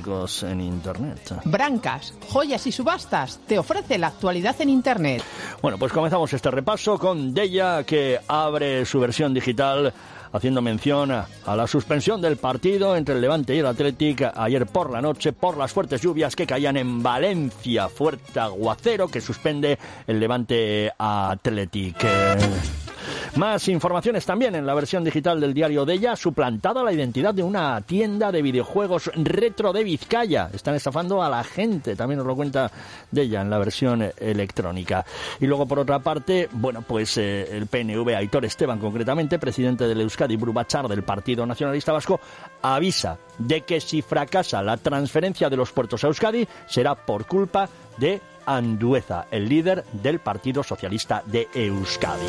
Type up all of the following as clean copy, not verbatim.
en Internet. Brancas, joyas y subastas te ofrece la actualidad en Internet. Bueno, pues comenzamos este repaso con Deia, que abre su versión digital haciendo mención a la suspensión del partido entre el Levante y el Athletic ayer por la noche por las fuertes lluvias que caían en Valencia. Fuerte aguacero que suspende el Levante Athletic. Más informaciones también en la versión digital del diario Deia. Suplantada la identidad de una tienda de videojuegos retro de Vizcaya. Están estafando a la gente, también nos lo cuenta Deia en la versión electrónica. Y luego, por otra parte, bueno, pues el PNV, Aitor Esteban concretamente, presidente del Euskadi Buru Batzar del Partido Nacionalista Vasco, avisa de que si fracasa la transferencia de los puertos a Euskadi será por culpa de Andueza, el líder del Partido Socialista de Euskadi.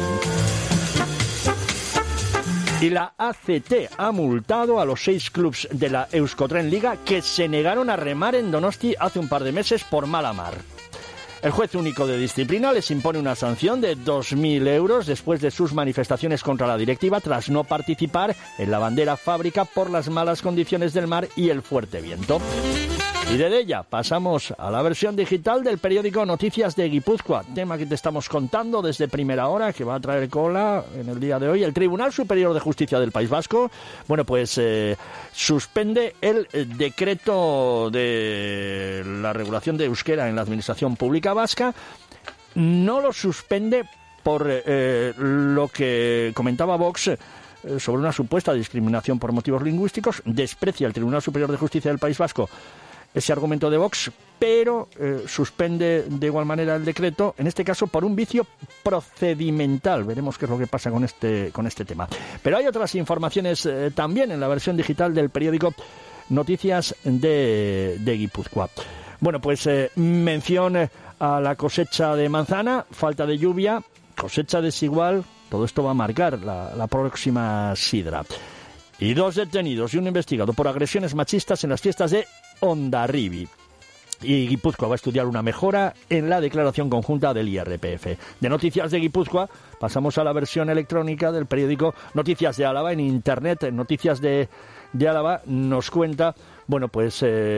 Y la ACT ha multado a los 6 clubs de la Euskotren Liga que se negaron a remar en Donosti hace un par de meses por mala mar. El juez único de disciplina les impone una sanción de 2.000 euros después de sus manifestaciones contra la directiva tras no participar en la bandera fábrica por las malas condiciones del mar y el fuerte viento. Y de ella pasamos a la versión digital del periódico Noticias de Guipúzcoa, tema que te estamos contando desde primera hora, que va a traer cola en el día de hoy. El Tribunal Superior de Justicia del País Vasco, bueno, pues suspende el decreto de la regulación de euskera en la administración pública vasca. No lo suspende por lo que comentaba Vox sobre una supuesta discriminación por motivos lingüísticos. Desprecia el Tribunal Superior de Justicia del País Vasco ese argumento de Vox, pero suspende de igual manera el decreto, en este caso por un vicio procedimental. Veremos qué es lo que pasa con este tema. Pero hay otras informaciones también en la versión digital del periódico Noticias de Guipúzcoa. Bueno, pues mención a la cosecha de manzana, falta de lluvia, cosecha desigual, todo esto va a marcar la próxima sidra. Y 2 detenidos y 1 investigado por agresiones machistas en las fiestas de Hondarribi. Y Guipúzcoa va a estudiar una mejora en la declaración conjunta del IRPF. De Noticias de Guipúzcoa pasamos a la versión electrónica del periódico Noticias de Álava en Internet. Noticias de Álava nos cuenta, bueno, pues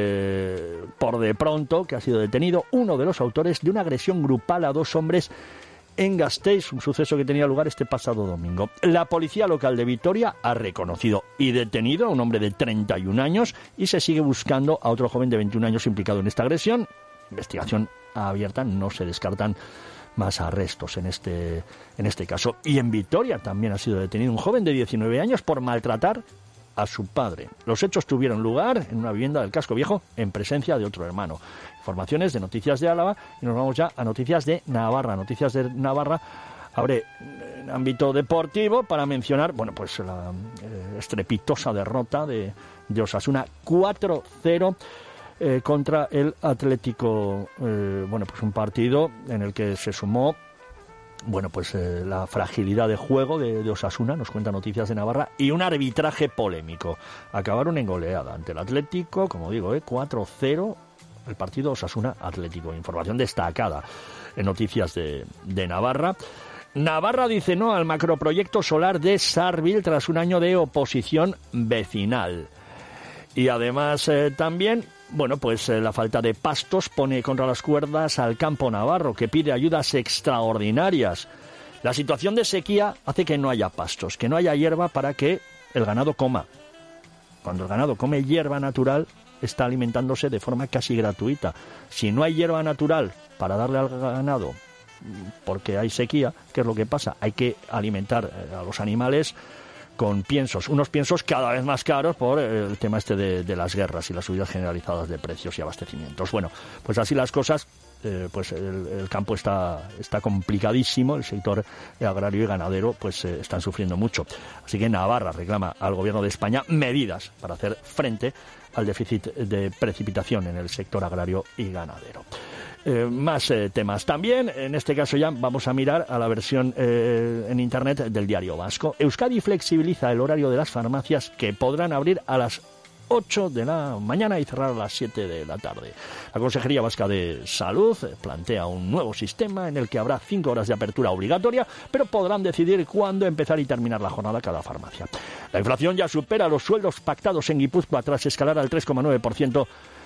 por de pronto que ha sido detenido uno de los autores de una agresión grupal a 2 hombres en Gasteiz, un suceso que tenía lugar este pasado domingo. La policía local de Vitoria ha reconocido y detenido a un hombre de 31 años y se sigue buscando a otro joven de 21 años implicado en esta agresión. Investigación abierta, no se descartan más arrestos en este caso. Y en Vitoria también ha sido detenido un joven de 19 años por maltratar a su padre. Los hechos tuvieron lugar en una vivienda del Casco Viejo en presencia de otro hermano. Informaciones de Noticias de Álava y nos vamos ya a Noticias de Navarra. Noticias de Navarra abre en ámbito deportivo para mencionar, bueno, pues la estrepitosa derrota de Osasuna 4-0 contra el Atlético. Bueno, pues un partido en el que se sumó, bueno, pues la fragilidad de juego de Osasuna, nos cuenta Noticias de Navarra, y un arbitraje polémico. Acabaron en goleada ante el Atlético, como digo, 4-0 el partido Osasuna-Atlético. Información destacada en Noticias de Navarra. Navarra dice no al macroproyecto solar de Sarbil tras un año de oposición vecinal. Y además también, bueno, pues la falta de pastos pone contra las cuerdas al campo navarro, que pide ayudas extraordinarias. La situación de sequía hace que no haya pastos, que no haya hierba para que el ganado coma. Cuando el ganado come hierba natural, está alimentándose de forma casi gratuita. Si no hay hierba natural para darle al ganado porque hay sequía, ¿qué es lo que pasa? Hay que alimentar a los animales con piensos, unos piensos cada vez más caros por el tema de las guerras y las subidas generalizadas de precios y abastecimientos. Bueno, pues así las cosas, pues el campo está complicadísimo, el sector agrario y ganadero pues están sufriendo mucho. Así que Navarra reclama al gobierno de España medidas para hacer frente al déficit de precipitación en el sector agrario y ganadero. Más temas. También, en este caso ya vamos a mirar a la versión en Internet del Diario Vasco. Euskadi flexibiliza el horario de las farmacias que podrán abrir a las 8 de la mañana y cerrar a las 7 de la tarde. La Consejería Vasca de Salud plantea un nuevo sistema en el que habrá 5 horas de apertura obligatoria, pero podrán decidir cuándo empezar y terminar la jornada cada farmacia. La inflación ya supera los sueldos pactados en Guipúzcoa tras escalar al 3,9%